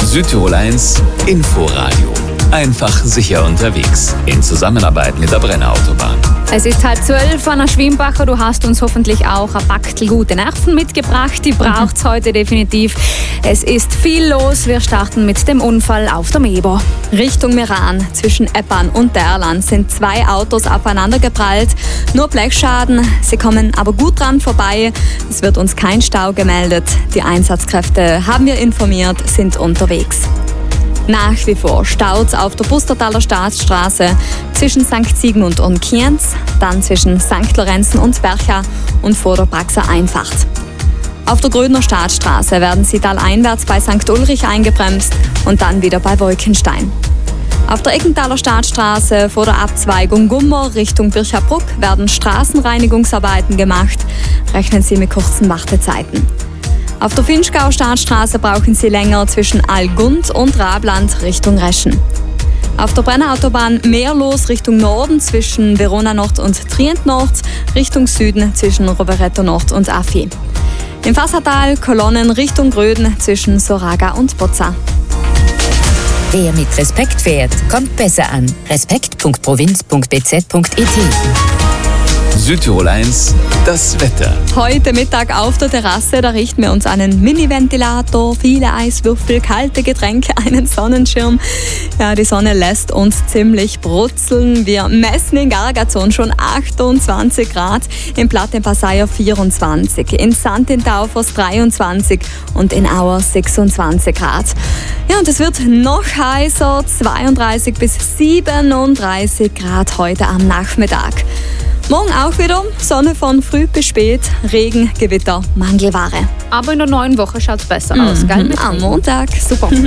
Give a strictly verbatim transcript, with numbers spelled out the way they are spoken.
Südtirol eins Inforadio. Einfach sicher unterwegs. In Zusammenarbeit mit der Brenner Autobahn. Es ist halb zwölf, Anna Schwimbacher. Du hast uns hoffentlich auch ein Packtel gute Nerven mitgebracht. Die braucht es mhm. heute definitiv. Es ist viel los. Wir starten mit dem Unfall auf der Mebo. Richtung Meran zwischen Eppan und Derlan sind zwei Autos aufeinander geprallt. Nur Blechschaden. Sie kommen aber gut dran vorbei. Es wird uns kein Stau gemeldet. Die Einsatzkräfte, haben wir informiert, sind unterwegs. Nach wie vor staut auf der Pustertaler Staatsstraße zwischen Sankt Sigmund und Kienz, dann zwischen Sankt Lorenzen und Bercha und vor der Praxer Einfahrt. Auf der Grödner Staatsstraße werden sie taleinwärts bei Sankt Ulrich eingebremst und dann wieder bei Wolkenstein. Auf der Eckenthaler Staatsstraße vor der Abzweigung Gummer Richtung Birchabruck werden Straßenreinigungsarbeiten gemacht. Rechnen Sie mit kurzen Wartezeiten. Auf der Finchgau Staatsstraße brauchen Sie länger zwischen Allgund und Rabland Richtung Reschen. Auf der Brenner Autobahn mehr los Richtung Norden zwischen Verona Nord und Trient Nord, Richtung Süden zwischen Rovereto Nord und Affi. Im Fassatal Kolonnen Richtung Gröden zwischen Soraga und Bozza. Wer mit Respekt fährt, kommt besser an. respekt punkt provinz punkt b z punkt e t. Südtirol eins, das Wetter. Heute Mittag auf der Terrasse, da richten wir uns einen Mini-Ventilator, viele Eiswürfel, kalte Getränke, einen Sonnenschirm. Ja, die Sonne lässt uns ziemlich brutzeln. Wir messen in Gargazon schon achtundzwanzig Grad, in Platt in Passaia vierundzwanzig, in Sant in Taufers dreiundzwanzig und in Auer sechsundzwanzig Grad. Ja, und es wird noch heißer, zweiunddreißig bis siebenunddreißig Grad heute am Nachmittag. Morgen auch wieder Sonne von früh bis spät, Regen, Gewitter, Mangelware. Aber in der neuen Woche schaut es besser mhm. aus, gell? Am Montag, super.